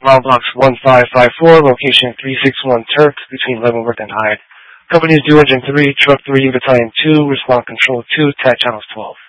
Round Box 1554, location 361 Turk, between Leavenworth and Hyde. Company is due engine 3, truck 3, battalion 2, respond control 2, TAC channels 12.